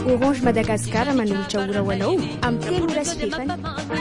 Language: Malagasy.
Orange Madagascar manolatra ora ho anao amin'ny telo ora sy fefany.